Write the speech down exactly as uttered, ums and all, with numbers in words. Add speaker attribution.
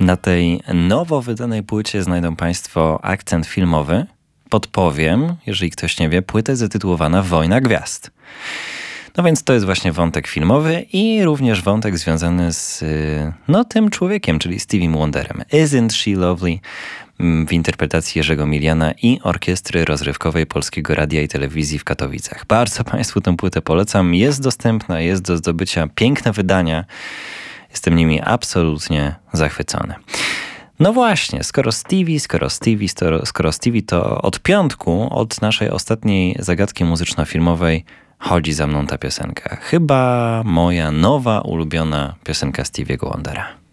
Speaker 1: Na tej nowo wydanej płycie znajdą Państwo akcent filmowy. Podpowiem, jeżeli ktoś nie wie, płyta jest zatytułowana Wojna Gwiazd. No więc to jest właśnie wątek filmowy i również wątek związany z no, tym człowiekiem, czyli Steviem Wonderem. Isn't She Lovely? W interpretacji Jerzego Miliana i Orkiestry Rozrywkowej Polskiego Radia i Telewizji w Katowicach. Bardzo Państwu tę płytę polecam. Jest dostępna, jest do zdobycia, piękne wydania. Jestem nimi absolutnie zachwycony. No właśnie, skoro Stevie, skoro Stevie, skoro, skoro Stevie, to od piątku, od naszej ostatniej zagadki muzyczno-filmowej chodzi za mną ta piosenka. Chyba moja nowa, ulubiona piosenka Stevie'ego Wondera.